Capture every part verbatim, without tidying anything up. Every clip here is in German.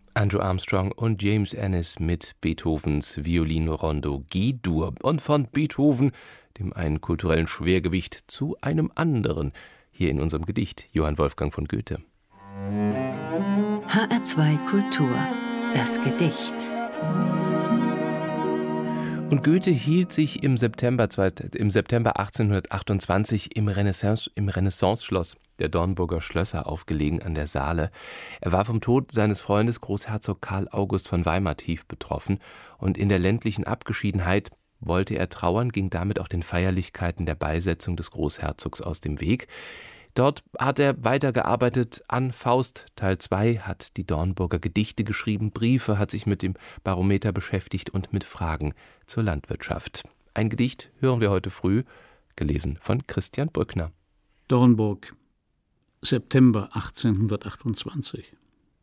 Andrew Armstrong und James Ennis mit Beethovens Violinrondo G-Dur. Und von Beethoven, dem einen kulturellen Schwergewicht, zu einem anderen. Hier in unserem Gedicht Johann Wolfgang von Goethe. H R zwei Kultur. Das Gedicht. Und Goethe hielt sich im September, im September achtzehnhundertachtundzwanzig im, Renaissance, im Renaissanceschloss der Dornburger Schlösser aufgelegen an der Saale. Er war vom Tod seines Freundes Großherzog Karl August von Weimar tief betroffen und in der ländlichen Abgeschiedenheit wollte er trauern, ging damit auch den Feierlichkeiten der Beisetzung des Großherzogs aus dem Weg. Dort hat er weitergearbeitet an Faust Teil zwei, hat die Dornburger Gedichte geschrieben, Briefe, hat sich mit dem Barometer beschäftigt und mit Fragen zur Landwirtschaft. Ein Gedicht hören wir heute früh, gelesen von Christian Brückner. Dornburg, September achtzehnhundertachtundzwanzig.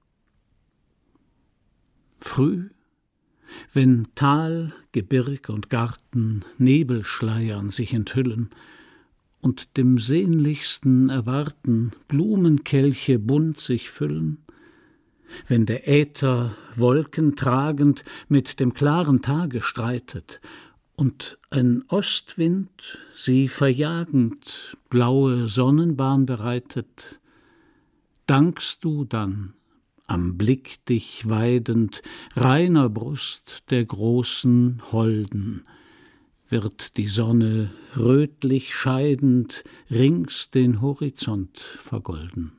Früh, wenn Tal, Gebirg und Garten Nebelschleiern sich enthüllen und dem sehnlichsten Erwarten Blumenkelche bunt sich füllen, wenn der Äther wolkentragend mit dem klaren Tage streitet und ein Ostwind sie verjagend blaue Sonnenbahn bereitet, dankst du dann, am Blick dich weidend, reiner Brust der großen Holden, wird die Sonne rötlich scheidend rings den Horizont vergolden.